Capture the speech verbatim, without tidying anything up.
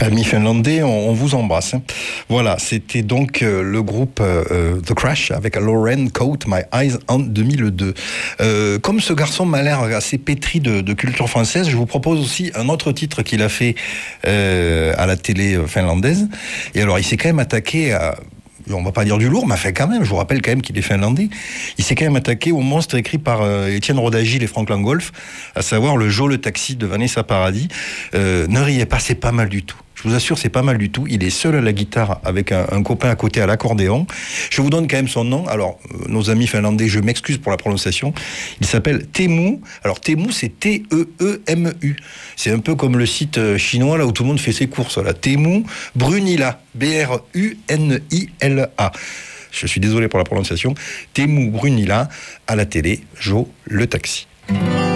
Amis finlandais, on, on vous embrasse. Voilà, c'était donc euh, le groupe euh, The Crash avec Lauren Caught My Eyes en deux mille deux. Euh, comme ce garçon m'a l'air assez pétri de, de culture française, je vous propose aussi un autre titre qu'il a fait euh, à la télé finlandaise. Et alors, il s'est quand même attaqué à... On va pas dire du lourd, mais enfin quand même, je vous rappelle quand même qu'il est finlandais. Il s'est quand même attaqué au monstre écrit par euh, Étienne Rodagil et Frank Langolf, à savoir le Joe le taxi de Vanessa Paradis. Euh, ne riez pas, c'est pas mal du tout. Je vous assure, c'est pas mal du tout. Il est seul à la guitare avec un, un copain à côté à l'accordéon. Je vous donne quand même son nom. Alors, euh, nos amis finlandais, je m'excuse pour la prononciation. Il s'appelle Teemu. Alors, Teemu, c'est T E E M U. C'est un peu comme le site euh, chinois là où tout le monde fait ses courses. Là. Teemu Brunila. B R U N I L A. Je suis désolé pour la prononciation. Teemu Brunila à la télé, Joe le taxi.